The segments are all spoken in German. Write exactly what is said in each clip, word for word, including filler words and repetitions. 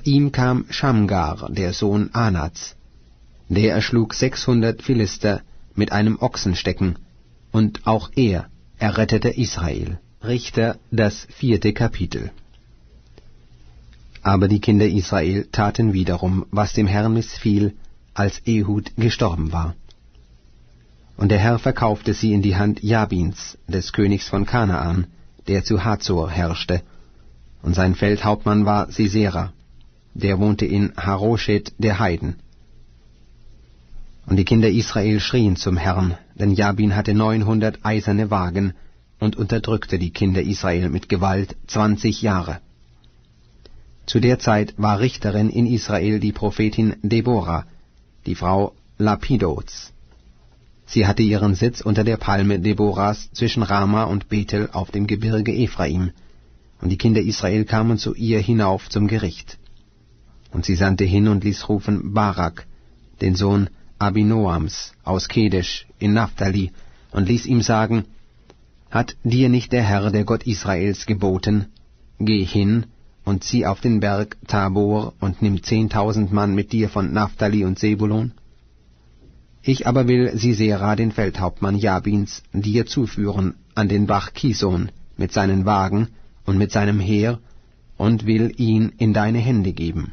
ihm kam Schamgar, der Sohn Anats. Der erschlug sechshundert Philister mit einem Ochsenstecken, und auch er errettete Israel. Richter, das vierte Kapitel. Aber die Kinder Israel taten wiederum, was dem Herrn missfiel, als Ehud gestorben war. Und der Herr verkaufte sie in die Hand Jabins, des Königs von Kanaan, der zu Hazor herrschte, und sein Feldhauptmann war Sisera, der wohnte in Haroscheth der Heiden. Und die Kinder Israel schrien zum Herrn, denn Jabin hatte neunhundert eiserne Wagen und unterdrückte die Kinder Israel mit Gewalt zwanzig Jahre. Zu der Zeit war Richterin in Israel die Prophetin Deborah, die Frau Lapidots. Sie hatte ihren Sitz unter der Palme Deborahs zwischen Rama und Bethel auf dem Gebirge Ephraim, und die Kinder Israel kamen zu ihr hinauf zum Gericht. Und sie sandte hin und ließ rufen Barak, den Sohn Abinoams, aus Kedesh in Naphtali, und ließ ihm sagen, hat dir nicht der Herr, der Gott Israels, geboten, geh hin und zieh auf den Berg Tabor und nimm zehntausend Mann mit dir von Naphtali und Sebulon? Ich aber will Sisera, den Feldhauptmann Jabins, dir zuführen an den Bach Kison mit seinen Wagen und mit seinem Heer, und will ihn in deine Hände geben.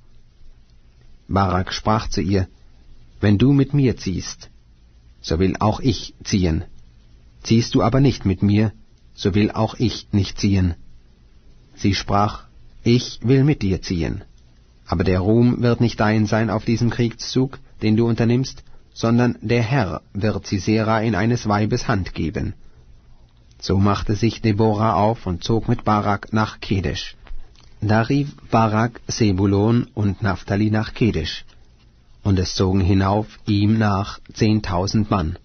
Barak sprach zu ihr, wenn du mit mir ziehst, so will auch ich ziehen. Ziehst du aber nicht mit mir, so will auch ich nicht ziehen. Sie sprach, ich will mit dir ziehen. Aber der Ruhm wird nicht dein sein auf diesem Kriegszug, den du unternimmst, sondern der Herr wird Sisera in eines Weibes Hand geben. So machte sich Deborah auf und zog mit Barak nach Kedesh. Da rief Barak Sebulon und Naphtali nach Kedesh, und es zogen hinauf ihm nach zehntausend Mann.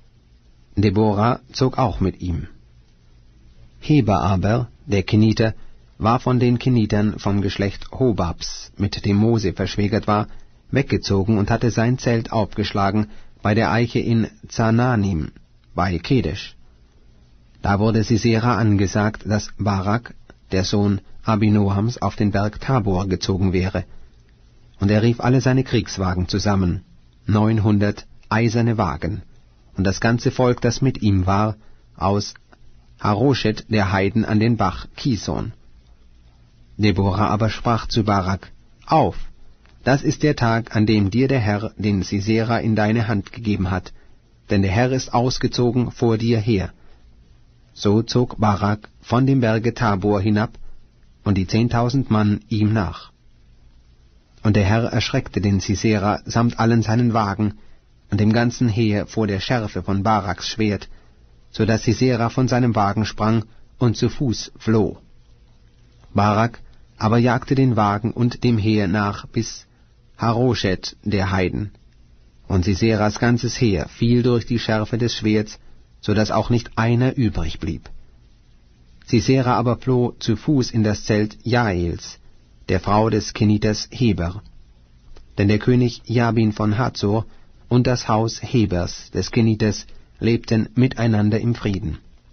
Deborah zog auch mit ihm. Heber aber, der Keniter, war von den Kenitern vom Geschlecht Hobabs, mit dem Mose verschwägert war, weggezogen und hatte sein Zelt aufgeschlagen bei der Eiche in Zananim, bei Kedesh. Da wurde Sisera angesagt, dass Barak, der Sohn Abinoams, auf den Berg Tabor gezogen wäre. Und er rief alle seine Kriegswagen zusammen, neunhundert eiserne Wagen, und das ganze Volk, das mit ihm war, aus Haroscheth der Heiden an den Bach Kison. Deborah aber sprach zu Barak, auf, das ist der Tag, an dem dir der Herr den Sisera in deine Hand gegeben hat, denn der Herr ist ausgezogen vor dir her. So zog Barak von dem Berge Tabor hinab, und die zehntausend Mann ihm nach. Und der Herr erschreckte den Sisera samt allen seinen Wagen und dem ganzen Heer vor der Schärfe von Baraks Schwert, so dass Sisera von seinem Wagen sprang und zu Fuß floh. Barak aber jagte den Wagen und dem Heer nach bis Haroscheth der Heiden, und Siseras ganzes Heer fiel durch die Schärfe des Schwerts, so dass auch nicht einer übrig blieb. Sisera aber floh zu Fuß in das Zelt Jaels, der Frau des Keniters Heber. Denn der König Jabin von Hazor und das Haus Hebers des Keniters lebten miteinander im Frieden.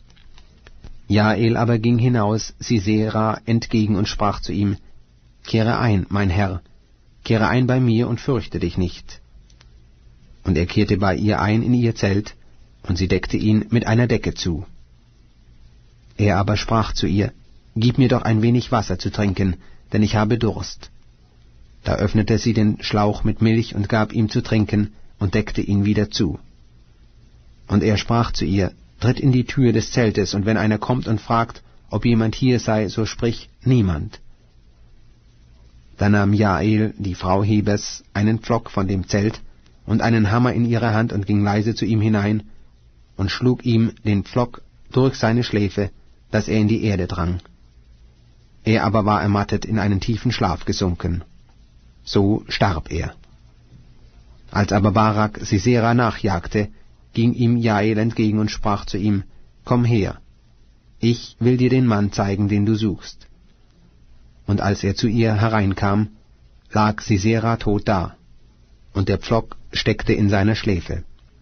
Jael aber ging hinaus Sisera entgegen und sprach zu ihm, Kehre ein, mein Herr, kehre ein bei mir und fürchte dich nicht. Und er kehrte bei ihr ein in ihr Zelt, und sie deckte ihn mit einer Decke zu. Er aber sprach zu ihr, Gib mir doch ein wenig Wasser zu trinken, denn ich habe Durst. Da öffnete sie den Schlauch mit Milch und gab ihm zu trinken und deckte ihn wieder zu. Und er sprach zu ihr, Tritt in die Tür des Zeltes, und wenn einer kommt und fragt, ob jemand hier sei, so sprich, niemand. Da nahm Jael, die Frau Hebers, einen Pflock von dem Zelt und einen Hammer in ihre Hand und ging leise zu ihm hinein und schlug ihm den Pflock durch seine Schläfe, dass er in die Erde drang. Er aber war ermattet in einen tiefen Schlaf gesunken. So starb er. Als aber Barak Sisera nachjagte, ging ihm Jael entgegen und sprach zu ihm, Komm her, ich will dir den Mann zeigen, den du suchst. Und als er zu ihr hereinkam, lag Sisera tot da, und der Pflock steckte in seiner Schläfe.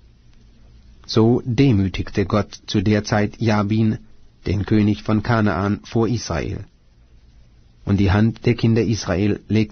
So demütigte Gott zu der Zeit Jabin, den König von Kanaan, vor Israel. Und die Hand der Kinder Israel legte